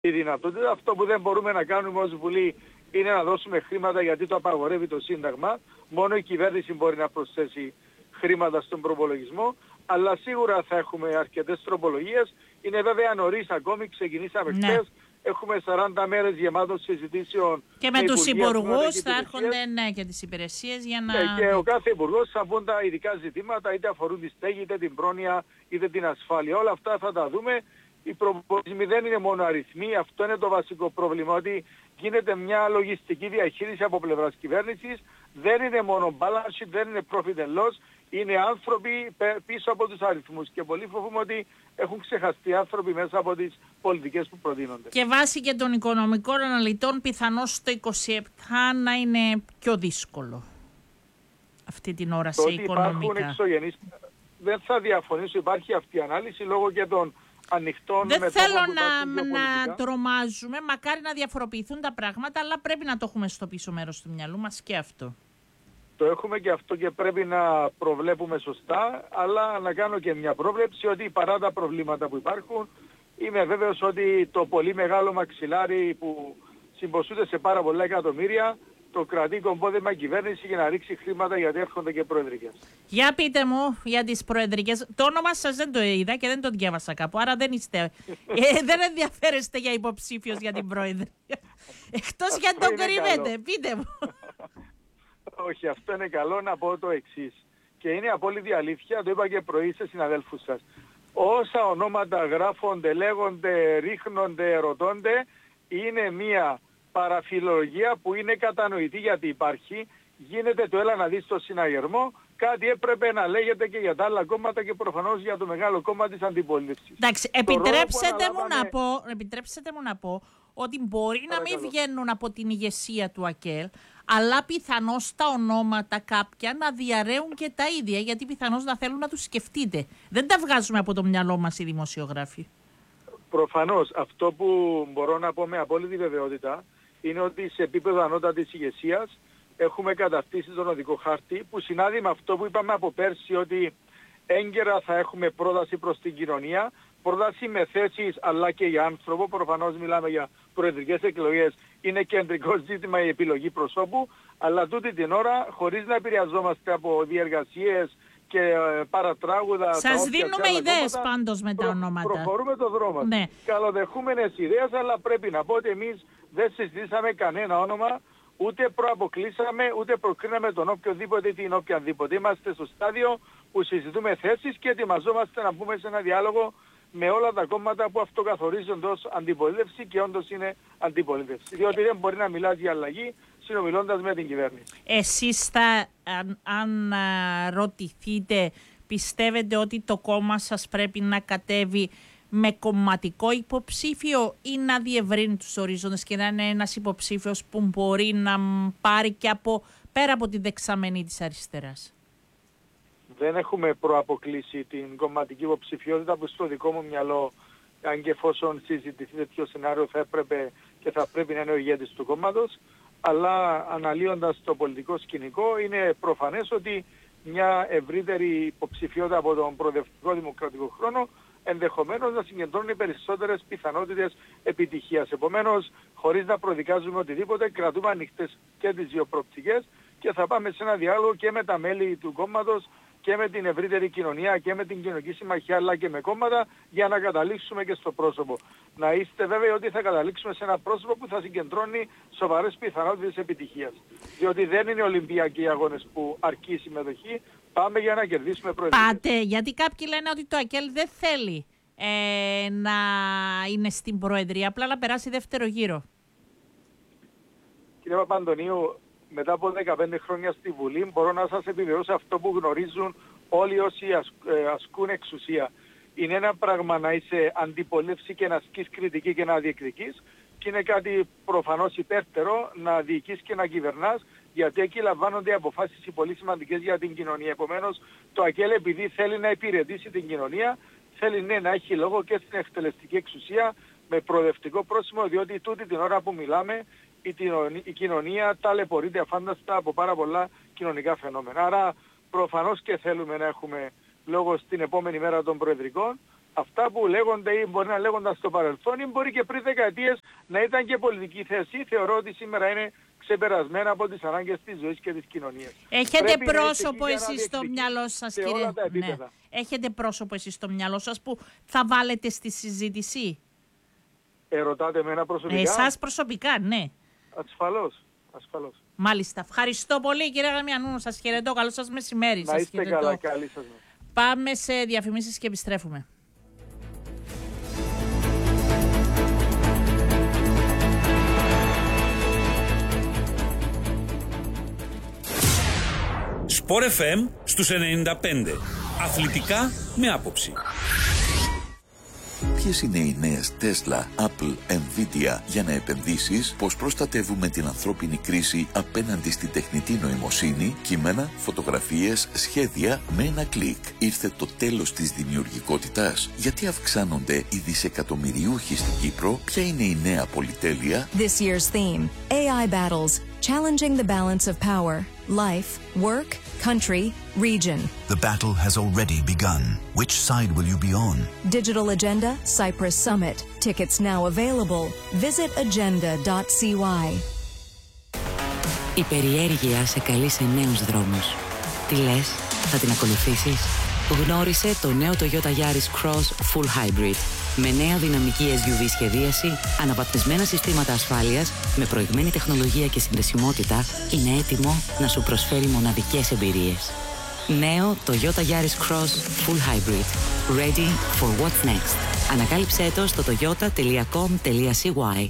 τη δυνατότητα. Αυτό που δεν μπορούμε να κάνουμε ως Βουλή είναι να δώσουμε χρήματα, γιατί το απαγορεύει το Σύνταγμα. Μόνο η κυβέρνηση μπορεί να προσθέσει χρήματα στον προπολογισμό, αλλά σίγουρα θα έχουμε αρκετές τροπολογίες. Είναι βέβαια νωρίς ακόμη, ξεκινήσαμε χθες. Έχουμε 40 μέρες γεμάτων συζητήσεων. Και με τους υπουργούς θα έρχονται και τις υπηρεσίες για να... και ο κάθε υπουργός θα μπουν τα ειδικά ζητήματα, είτε αφορούν τη στέγη, είτε την πρόνοια, είτε την ασφάλεια. Όλα αυτά θα τα δούμε. Οι προπολογισμοί δεν είναι μόνο αριθμοί, αυτό είναι το βασικό πρόβλημα, ότι γίνεται μια λογιστική διαχείριση από πλευράς κυβέρνησης. Δεν είναι μόνο balance sheet, δεν είναι profit and loss, είναι άνθρωποι πίσω από τους αριθμούς και πολύ φοβούμαι ότι έχουν ξεχαστεί άνθρωποι μέσα από τις πολιτικές που προτείνονται. Και βάσει και των οικονομικών αναλυτών πιθανώς το 27 να είναι πιο δύσκολο αυτή την ώρα σε οικονομικά. Υπάρχουν εξωγενείς, δεν θα διαφωνήσω, υπάρχει αυτή η ανάλυση λόγω και των ανοιχτών. Δεν θέλω να τρομάζουμε, μακάρι να διαφοροποιηθούν τα πράγματα, αλλά πρέπει να το έχουμε στο πίσω μέρος του μυαλού μας και αυτό. Το έχουμε και αυτό και πρέπει να προβλέπουμε σωστά, αλλά να κάνω και μια πρόβλεψη ότι παρά τα προβλήματα που υπάρχουν, είμαι βέβαιος ότι το πολύ μεγάλο μαξιλάρι που συμποσούνται σε πάρα πολλά εκατομμύρια, το κρατεί κομπόδεμα κυβέρνηση για να ρίξει χρήματα, γιατί έρχονται και προεδρικές. Για πείτε μου για τις προεδρικές. Το όνομα σας δεν το είδα και δεν το διάβασα κάπου, άρα δεν είστε. Δεν ενδιαφέρεστε για υποψήφιος για την προεδρία. Εκτός για το κρύβετε, πείτε μου. Όχι, αυτό είναι καλό να πω το εξής. Και είναι απόλυτη αλήθεια, το είπα και πρωί σε συναδέλφους σας. Όσα ονόματα γράφονται, λέγονται, ρίχνονται, ερωτώνται, είναι μια παραφιλολογία που είναι κατανοητή γιατί υπάρχει. Γίνεται το έλα να δεις το συναγερμό. Κάτι έπρεπε να λέγεται και για τα άλλα κόμματα και προφανώς για το μεγάλο κόμμα της αντιπολίτευσης. Εντάξει, επιτρέψτε μου να πω ότι μπορεί να μην βγαίνουν από την ηγεσία του ΑΚΕΛ, αλλά πιθανώς τα ονόματα κάποια να διαρρέουν και τα ίδια, γιατί πιθανώς να θέλουν να τους σκεφτείτε. Δεν τα βγάζουμε από το μυαλό μας οι δημοσιογράφοι. Προφανώς. Αυτό που μπορώ να πω με απόλυτη βεβαιότητα είναι ότι σε επίπεδο ανώτατης ηγεσίας έχουμε καταρτήσει τον οδικό χάρτη που συνάδει με αυτό που είπαμε από πέρσι, ότι έγκαιρα θα έχουμε πρόταση προς την κοινωνία, πρόταση με θέσεις αλλά και για άνθρωπο. Προφανώς μιλάμε για προεδρικές εκλογές, είναι κεντρικό ζήτημα η επιλογή προσώπου, αλλά τούτη την ώρα, χωρίς να επηρεαζόμαστε από διεργασίες και παρατράγουδα. Σας δίνουμε ιδέες πάντως με τα ονόματα. Προχωρούμε το δρόμο. Ναι. Καλοδεχούμενες ιδέες, αλλά πρέπει να πω ότι εμείς δεν συζητήσαμε κανένα όνομα, ούτε προαποκλείσαμε, ούτε προκρίναμε τον οποιοδήποτε ή την οποιαδήποτε. Είμαστε στο στάδιο που συζητούμε θέσεις και ετοιμαζόμαστε να μπούμε σε ένα διάλογο με όλα τα κόμματα που αυτοκαθορίζονται ως αντιπολίτευση και όντως είναι αντιπολίτευση. Διότι δεν μπορεί να μιλάς για αλλαγή συνομιλώντας με την κυβέρνηση. Εσείς θα, αν ρωτηθείτε, πιστεύετε ότι το κόμμα σας πρέπει να κατέβει με κομματικό υποψήφιο ή να διευρύνει τους ορίζοντες και να είναι ένας υποψήφιος που μπορεί να πάρει και πέρα από τη δεξαμενή της αριστεράς? Δεν έχουμε προαποκλείσει την κομματική υποψηφιότητα, που στο δικό μου μυαλό, αν και εφόσον συζητηθεί τέτοιο σενάριο, θα έπρεπε και θα πρέπει να είναι ο ηγέτης του κόμματος. Αλλά αναλύοντας το πολιτικό σκηνικό, είναι προφανές ότι μια ευρύτερη υποψηφιότητα από τον προοδευτικό δημοκρατικό χρόνο ενδεχομένως να συγκεντρώνει περισσότερες πιθανότητες επιτυχίας. Επομένως, χωρίς να προδικάζουμε οτιδήποτε, κρατούμε ανοιχτές και τις δύο προοπτικές και θα πάμε σε ένα διάλογο και με τα μέλη του κόμματος και με την ευρύτερη κοινωνία και με την κοινωνική συμμαχία, αλλά και με κόμματα, για να καταλήξουμε και στο πρόσωπο. Να είστε βέβαιοι ότι θα καταλήξουμε σε ένα πρόσωπο που θα συγκεντρώνει σοβαρές πιθανότητες επιτυχίας. Διότι δεν είναι Ολυμπιακοί αγώνες που αρκεί η συμμετοχή. Πάμε για να κερδίσουμε προεδρία. Πάτε, γιατί κάποιοι λένε ότι το ΑΚΕΛ δεν θέλει να είναι στην προεδρία, απλά να περάσει δεύτερο γύρο. Κύριε Παπαντονίου, μετά από 15 χρόνια στη Βουλή, μπορώ να σας επιβεβαιώσω αυτό που γνωρίζουν όλοι όσοι ασκούν εξουσία. Είναι ένα πράγμα να είσαι αντιπολίτευση και να ασκείς κριτική και να διεκδικείς, και είναι κάτι προφανώς υπέρτερο να διοικείς και να κυβερνάς, γιατί εκεί λαμβάνονται αποφάσεις πολύ σημαντικές για την κοινωνία. Επομένως, το ΑΚΕΛ, επειδή θέλει να υπηρετήσει την κοινωνία, θέλει να έχει λόγο και στην εκτελεστική εξουσία με προοδευτικό πρόσημο, διότι τούτη την ώρα που μιλάμε η κοινωνία ταλαιπωρείται αφάνταστα από πάρα πολλά κοινωνικά φαινόμενα. Άρα προφανώς και θέλουμε να έχουμε λόγο στην επόμενη μέρα των προεδρικών. αυτά που λέγονται ή μπορεί να λέγονταν στο παρελθόν ή μπορεί και πριν δεκαετίες να ήταν και πολιτική θέση. Θεωρώ ότι σήμερα είναι ξεπερασμένα από τις ανάγκες της ζωής και της κοινωνίας. Έχετε πρόσωπο εσείς στο μυαλό σας, σε κύριε? όλα τα επίπεδα. Ναι. Έχετε πρόσωπο εσείς στο μυαλό σας που θα βάλετε στη συζήτηση? Ρωτάτε εμένα προσωπικά? Εσάς προσωπικά, ναι. Ασφαλώς. Μάλιστα. Ευχαριστώ πολύ, κύριε Γαμιανού. Σας χαιρετώ. Καλό σας μεσημέρι. Να είστε καλά. Καλή σας μέρα. Πάμε σε διαφημίσεις και επιστρέφουμε. Sport FM στους 95. Αθλητικά με άποψη. Ποιες είναι οι νέες Tesla, Apple, Nvidia για να επενδύσεις, πώς προστατεύουμε την ανθρώπινη κρίση απέναντι στην τεχνητή νοημοσύνη, κείμενα, φωτογραφίες, σχέδια με ένα κλικ. Ήρθε το τέλος της δημιουργικότητας. Γιατί αυξάνονται οι δισεκατομμυριούχοι στην Κύπρο? Ποια είναι η νέα πολυτέλεια? This year's theme, AI battles, challenging the balance of power, life, work, country, region. The battle has already begun. Which side will you be on? Digital Agenda, Cyprus Summit. Tickets now available. Visit agenda.cy. Η περιέργεια σε καλεί σε νέους δρόμους. Τι λες, θα την ακολουθήσεις? Γνώρισε το νέο Toyota Yaris Cross Full Hybrid. Με νέα δυναμική SUV σχεδίαση, αναβαθμισμένα συστήματα ασφάλειας, με προηγμένη τεχνολογία και συνδεσιμότητα, είναι έτοιμο να σου προσφέρει μοναδικές εμπειρίες. Νέο Toyota Yaris Cross Full Hybrid. Ready for what's next. Ανακάλυψέ το στο toyota.com.cy.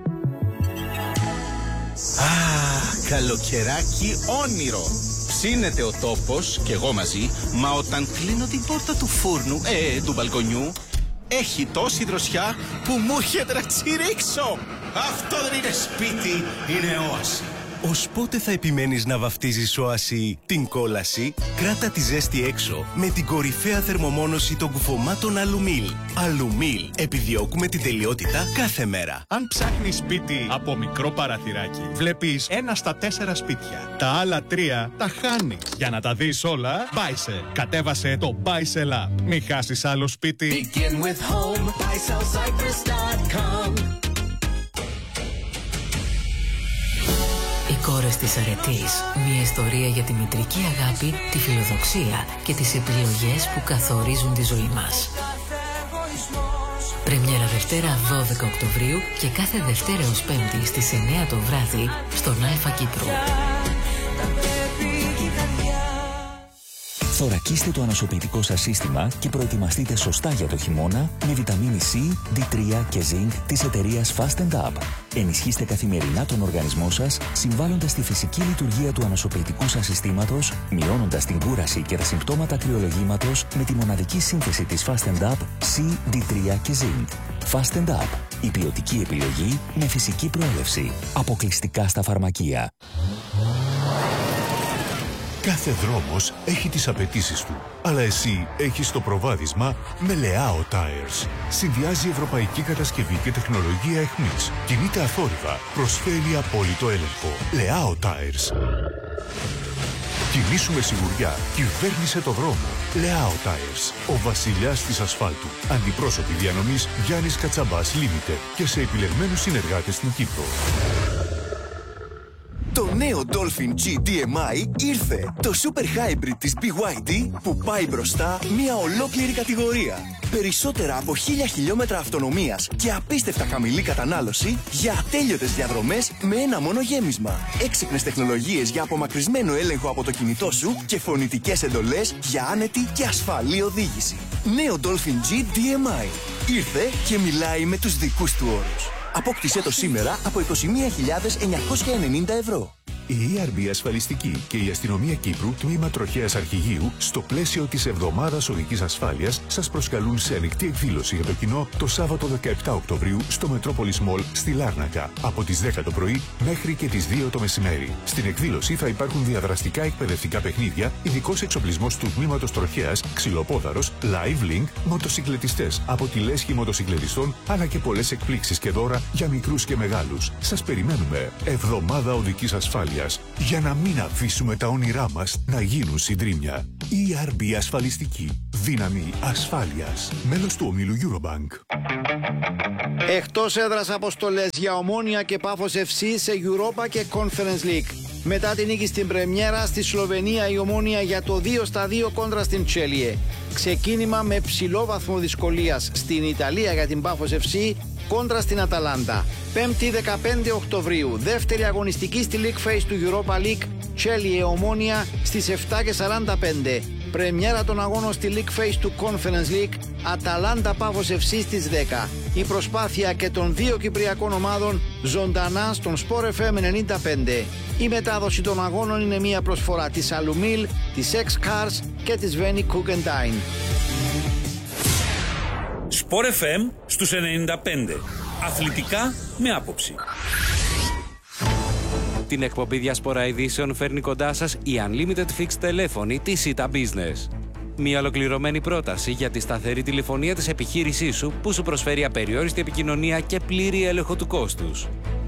Καλοκαιράκι όνειρο. Ψήνεται ο τόπος και εγώ μαζί, μα όταν κλείνω την πόρτα του φούρνου, του μπαλκονιού, έχει τόση δροσιά που μου έρχεται να τσιρίξω. Αυτό δεν είναι σπίτι, είναι όαση. Ως πότε θα επιμένεις να βαφτίζεις όαση την κόλαση? Κράτα τη ζέστη έξω με την κορυφαία θερμομόνωση των κουφωμάτων Αλουμίλ. Αλουμίλ. Επιδιώκουμε την τελειότητα κάθε μέρα. Αν ψάχνεις σπίτι από μικρό παραθυράκι, βλέπεις 1 στα 4 σπίτια. Τα άλλα 3 τα χάνεις. Για να τα δεις όλα, Buysell. Κατέβασε το Buysell App. Μην χάσεις άλλο σπίτι. Begin with home, BuysellCyprus.com. Οι κόρες της αρετής. Μια ιστορία για τη μητρική αγάπη, τη φιλοδοξία και τις επιλογές που καθορίζουν τη ζωή μας. Πρεμιέρα Δευτέρα 12 Οκτωβρίου και κάθε Δευτέρα ως Πέμπτη στις 9 το βράδυ στον Αλφα Κύπρο. Θωρακίστε το ανασωπητικό σας σύστημα και προετοιμαστείτε σωστά για το χειμώνα με βιταμίνη C, D3 και Zinc της εταιρείας Fast & Up. Ενισχύστε καθημερινά τον οργανισμό σας, συμβάλλοντας στη φυσική λειτουργία του ανασωπητικού σας συστήματος, μειώνοντας την κούραση και τα συμπτώματα κρυολογήματος με τη μοναδική σύνθεση της Fast & Up C, D3 και Zinc. Fast & Up. Η ποιοτική επιλογή με φυσική προέλευση. Αποκλειστικά στα φαρμακεία. Κάθε δρόμος έχει τις απαιτήσεις του, αλλά εσύ έχεις το προβάδισμα με Leao Tires. Συνδυάζει ευρωπαϊκή κατασκευή και τεχνολογία εχμής. Κινείται αθόρυβα, προσφέρει απόλυτο έλεγχο. Leao Tires. Κινήσου με σιγουριά, κυβέρνησε το δρόμο. Leao Tires, ο βασιλιάς της ασφάλτου. Αντιπρόσωποι διανομής Γιάννης Κατσαμπάς Limited και σε επιλεγμένους συνεργάτες στην Κύπρο. Το νέο Dolphin G DMI ήρθε. Το Super Hybrid της BYD που πάει μπροστά μια ολόκληρη κατηγορία. Περισσότερα από 1000 χιλιόμετρα αυτονομίας και απίστευτα χαμηλή κατανάλωση για ατέλειωτες διαδρομές με ένα μόνο γέμισμα. Έξυπνες τεχνολογίες για απομακρυσμένο έλεγχο από το κινητό σου και φωνητικές εντολές για άνετη και ασφαλή οδήγηση. Νέο Dolphin G DMI. Ήρθε και μιλάει με τους δικούς του όρους. Απόκτησέ το σήμερα από 21.990 ευρώ. Η ERB Ασφαλιστική και η Αστυνομία Κύπρου, τμήμα Τροχέας Αρχηγείου, στο πλαίσιο της Εβδομάδας Οδικής Ασφάλειας, σας προσκαλούν σε ανοιχτή εκδήλωση για το κοινό το Σάββατο 17 Οκτωβρίου στο Metropolis Mall στη Λάρνακα, από τις 10 το πρωί μέχρι και τις 2 το μεσημέρι. Στην εκδήλωση θα υπάρχουν διαδραστικά εκπαιδευτικά παιχνίδια, ειδικός εξοπλισμός του τμήματος Τροχέας, ξυλοπόδαρος, live link, μοτοσυκλετιστές από τη λέσχη μοτοσυκλετιστών, αλλά και πολλές εκπλήξεις και δώρα για μικρούς και μεγάλους. Σας περιμένουμε. Εβδομάδα Οδικής Ασφάλειας ασφάλειας για να μην αφήσουμε τα όνειρά μας να γίνουν συντρίμμια. ERB Ασφαλιστική. Δύναμη ασφάλειας. Μέλος του ομίλου Eurobank. Εκτός έδρας αποστολές για Ομόνοια και Πάφος FC σε Europa και Conference League. Μετά την νίκη στην πρεμιέρα στη Σλοβενία, η Ομόνοια για το 2-2 κόντρα στην Τσέλιε. Ξεκίνημα με ψηλό βαθμό δυσκολίας στην Ιταλία για την Πάφος FC κόντρα στην Αταλάντα. 5η 15 Οκτωβρίου, δεύτερη αγωνιστική στη League Phase του Europa League, Τσέλιε Ομόνοια στις 7:45. Πρεμιέρα των αγώνων στη League Phase του Conference League, Αταλάντα Πάφος FC στις 10. Η προσπάθεια και των δύο κυπριακών ομάδων ζωντανά στον Sport FM 95. Η μετάδοση των αγώνων είναι μια προσφορά της Alumil, της X-Cars και της Veni Cook&Dine. Sport FM στους 95. Αθλητικά με άποψη. Την εκπομπή Διασπορά Ειδήσεων φέρνει κοντά σας η Unlimited Fixed τηλέφωνη της Ita Business. Μια ολοκληρωμένη πρόταση για τη σταθερή τηλεφωνία της επιχείρησής σου που σου προσφέρει απεριόριστη επικοινωνία και πλήρη έλεγχο του κόστους.